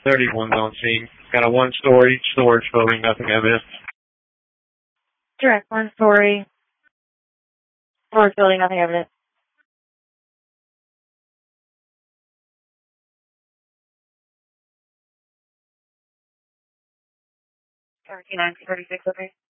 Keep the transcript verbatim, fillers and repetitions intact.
thirty-one's on scene. Got a one-story storage building, nothing evident. Direct, one story. Storage building, nothing evident. thirty-nine thirty-six, okay.